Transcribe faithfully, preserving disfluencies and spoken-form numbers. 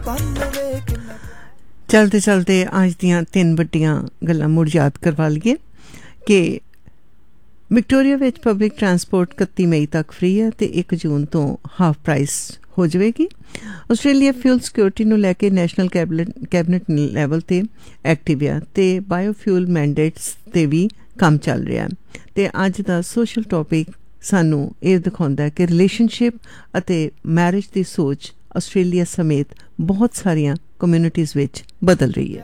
चलते चलते अज दियां तीन वड्डियां गल्लां मुड़ याद करवा लईए कि विक्टोरिया विच पब्लिक ट्रांसपोर्ट इकत्ती मई तक फ्री है तो एक जून तो हाफ प्राइस हो जाएगी। आस्ट्रेलिया फ्यूल सिक्योरिटी नूं लैके नैशनल कैबिनेट कैबिनेट लैवल ते एक्टिव है तो बायोफ्यूल मैंडेट्स ते भी काम चल रहा है। तो अज दा सोशल टॉपिक सानू ये दिखाता है कि रिलेशनशिप अते मैरिज की सोच आस्ट्रेलिया समेत बहुत सारिया कम्यूनिटीज़ विच बदल रही है।